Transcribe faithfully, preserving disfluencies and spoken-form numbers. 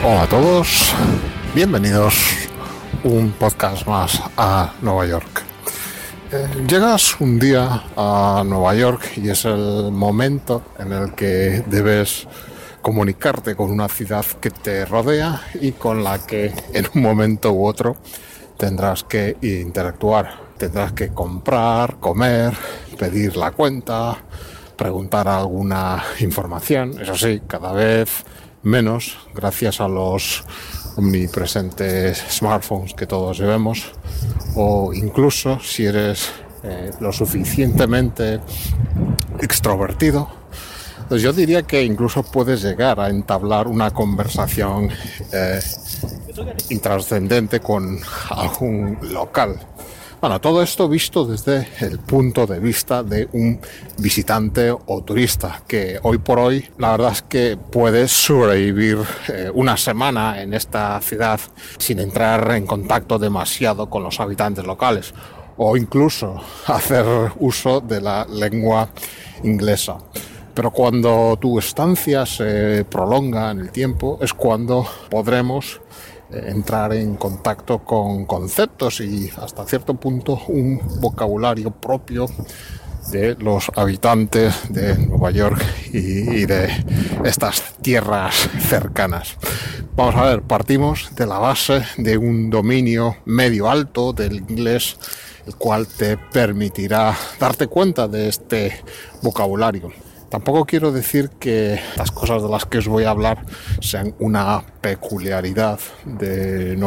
Hola a todos, bienvenidos un podcast más a Nueva York. Eh, llegas un día a Nueva York y es el momento en el que debes comunicarte con una ciudad que te rodea y con la que en un momento u otro tendrás que interactuar. Tendrás que comprar, comer, pedir la cuenta, preguntar alguna información. Eso sí, cada vez menos, gracias a los omnipresentes smartphones que todos llevemos, o incluso si eres eh, lo suficientemente extrovertido, pues yo diría que incluso puedes llegar a entablar una conversación eh, intrascendente con algún local. Bueno, todo esto visto desde el punto de vista de un visitante o turista, que hoy por hoy la verdad es que puedes sobrevivir eh, una semana en esta ciudad sin entrar en contacto demasiado con los habitantes locales, o incluso hacer uso de la lengua inglesa. Pero cuando tu estancia se prolonga en el tiempo es cuando podremos entrar en contacto con conceptos y hasta cierto punto un vocabulario propio de los habitantes de Nueva York y, y de estas tierras cercanas. Vamos a ver, partimos de la base de un dominio medio alto del inglés, el cual te permitirá darte cuenta de este vocabulario. Tampoco quiero decir que las cosas de las que os voy a hablar sean una peculiaridad de